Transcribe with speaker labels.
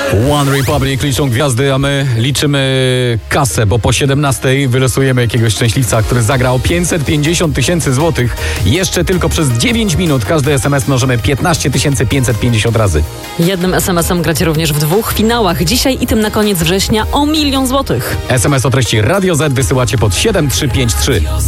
Speaker 1: One Republic liczą gwiazdy, a my liczymy kasę, bo po 17 wylosujemy jakiegoś szczęśliwca, który zagra o 550 000 złotych. Jeszcze tylko przez 9 minut każdy SMS mnożymy 15 550 razy.
Speaker 2: Jednym SMS-em gracie również w 2 finałach. Dzisiaj i tym na koniec września o 1 000 000 złotych.
Speaker 1: SMS o treści Radio Z wysyłacie pod 7353.